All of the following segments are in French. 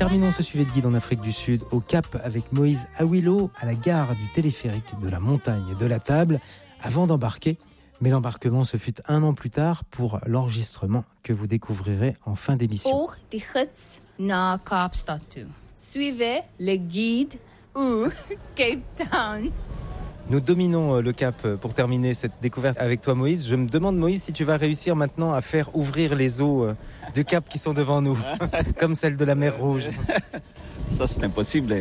Terminons ce suivi de guide en Afrique du Sud au Cap avec Moïse Awilo à la gare du téléphérique de la montagne de la Table avant d'embarquer. Mais l'embarquement se fut 1 an plus tard pour l'enregistrement que vous découvrirez en fin d'émission. Volg die gids naar Kaapstad toe. Suivez le guide ou Cape Town. Nous dominons le Cap pour terminer cette découverte avec toi Moïse. Je me demande Moïse si tu vas réussir maintenant à faire ouvrir les eaux du Cap qui sont devant nous, comme celles de la mer Rouge. Ça c'est impossible,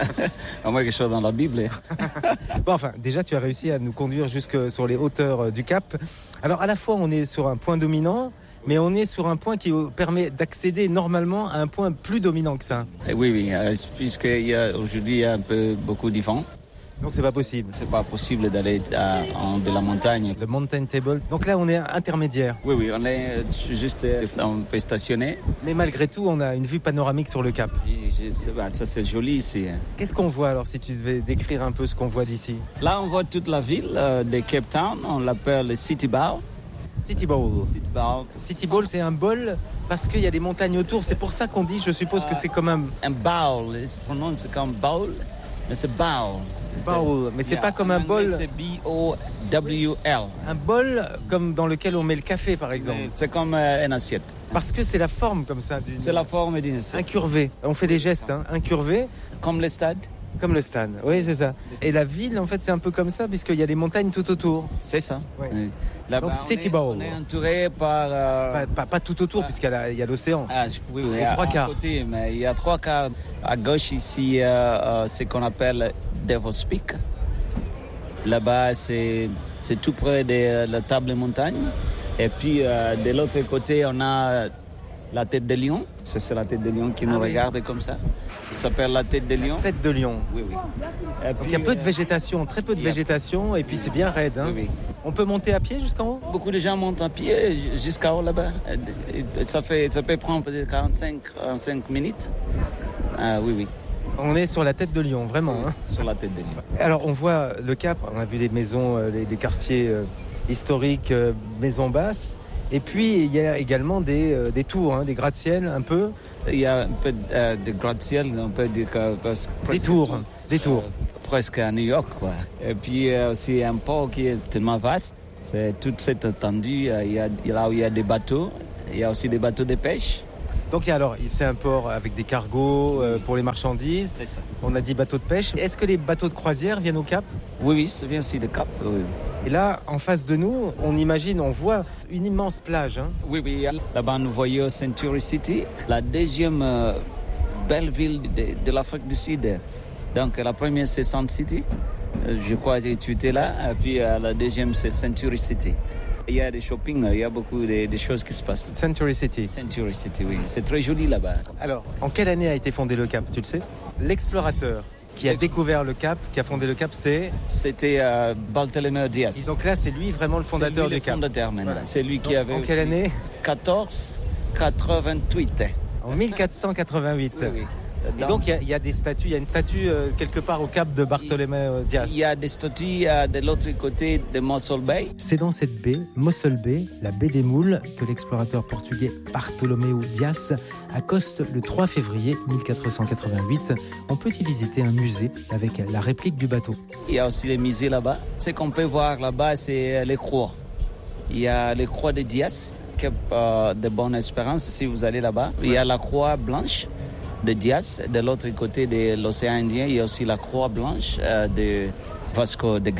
à moins que je sois dans la Bible. Bon, enfin, déjà tu as réussi à nous conduire jusque sur les hauteurs du Cap. Alors à la fois on est sur un point dominant, mais on est sur un point qui permet d'accéder normalement à un point plus dominant que ça. Oui, puisqu'aujourd'hui il y a beaucoup de vent. Donc c'est pas possible. C'est pas possible d'aller de la montagne. Le mountain table. Donc là on est intermédiaire. Oui, on est juste on peut stationner. Mais malgré tout on a une vue panoramique sur le Cap. Ça c'est joli ici. Qu'est-ce qu'on voit alors si tu devais décrire un peu ce qu'on voit d'ici? Là on voit toute la ville de Cape Town. On l'appelle le City Bowl. City Bowl. City Bowl. City Bowl, c'est un bol parce qu'il y a des montagnes autour. C'est pour ça qu'on dit, je suppose que c'est comme un bowl. Il se prononce comme bowl, mais c'est bowl. Bowl, mais c'est pas comme un bol. C'est B-O-W-L. Un bol comme dans lequel on met le café, par exemple. C'est comme une assiette. Parce que c'est la forme comme ça. C'est la forme d'une assiette. Incurvé. On fait des gestes, incurvé. Comme le stade. Comme le stade, oui, c'est ça. Et la ville, en fait, c'est un peu comme ça, puisqu'il y a des montagnes tout autour. C'est ça. Ouais. Là-bas, donc, City Bowl. On est entouré par... Pas tout autour, puisqu'il y a l'océan. Oui, il y a 3 quarts. Côté, mais il y a 3 quarts. À gauche, ici, c'est ce qu'on appelle Devil's Peak. Là-bas, c'est tout près de la table montagne. Et puis, de l'autre côté, on a la tête de lion. C'est la tête de lion qui nous regarde comme ça. Ça s'appelle la tête de lion. Tête de lion. Oui. Et puis, il y a peu de végétation, très peu de végétation, et puis c'est bien raide. Hein. Oui. On peut monter à pied jusqu'en haut? Beaucoup de gens montent à pied jusqu'à haut là-bas. Ça peut prendre peut-être 45 minutes. Oui. On est sur la tête de lion, vraiment. Oui, sur la tête de lion. Alors, on voit le Cap, on a vu les maisons, les quartiers historiques, maisons basses. Et puis, il y a également des tours, des gratte-ciel un peu. Il y a un peu de gratte-ciel, on peut dire que... Des tours. Presque à New York, quoi. Et puis, aussi un port qui est tellement vaste. C'est toute cette étendue. Là où il y a des bateaux, il y a aussi des bateaux de pêche. Donc, c'est un port avec des cargos pour les marchandises. C'est ça. On a dit bateaux de pêche. Est-ce que les bateaux de croisière viennent au Cap? Oui, ça vient aussi de Cap. Oui. Et là, en face de nous, on voit une immense plage. Hein. Oui. Là-bas, nous voyons Century City, la deuxième belle ville de l'Afrique du Sud. Donc, la première, c'est Sun City. Je crois que tu étais là. Et puis, la deuxième, c'est Century City. Il y a des shopping, il y a beaucoup de choses qui se passent. Century City, oui. C'est très joli là-bas. Alors, en quelle année a été fondé le Cap, tu le sais? L'explorateur qui a découvert le Cap, qui a fondé le Cap, c'était Bartholomew Dias. Et donc là, c'est lui vraiment le fondateur du Cap. Fondateur maintenant. Voilà. C'est lui qui donc, avait en quelle année? 1488. En 1488. Oui. Et donc il y a des statues, il y a une statue quelque part au Cap de Bartholomew Dias. Il y a des statues de l'autre côté de Mossel Bay. C'est dans cette baie, Mossel Bay, la baie des Moules, que l'explorateur portugais Bartholomew Dias accoste le 3 février 1488. On peut y visiter un musée avec la réplique du bateau. Il y a aussi les musées là-bas. Ce qu'on peut voir là-bas, c'est les croix. Il y a les croix de Dias, Cap de Bonne-Espérance, si vous allez là-bas. Il y a la croix blanche de Dias. De l'autre côté de l'océan Indien, il y a aussi la croix blanche de Vasco de Gama.